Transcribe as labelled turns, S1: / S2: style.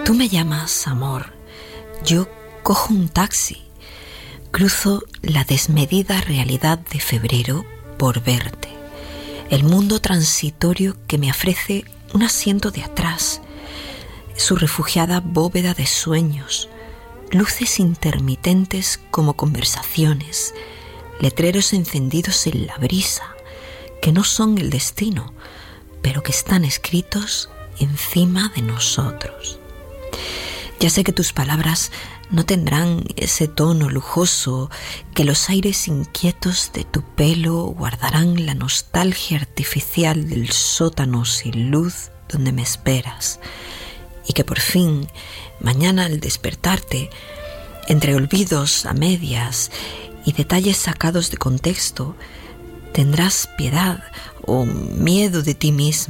S1: Tú me llamas amor, yo cojo un taxi, cruzo la desmedida realidad de febrero por verte, el mundo transitorio que me ofrece un asiento de atrás, su refugiada bóveda de sueños, luces intermitentes como conversaciones, letreros encendidos en la brisa, que no son el destino, pero que están escritos encima de nosotros. Ya sé que tus palabras no tendrán ese tono lujoso, que los aires inquietos de tu pelo guardarán la nostalgia artificial del sótano sin luz donde me esperas, y que por fin, mañana al despertarte, entre olvidos a medias y detalles sacados de contexto, tendrás piedad o miedo de ti misma